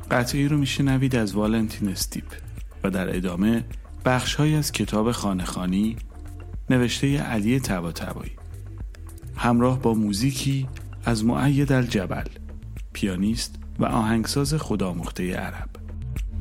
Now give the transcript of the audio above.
قطعی رو میشنوید از والنتین استیپ و در ادامه بخش‌هایی از کتاب خانه‌خوانی نوشته علی طباطبایی همراه با موزیکی از مؤید الجبل، پیانیست و آهنگساز خودآموخته عرب.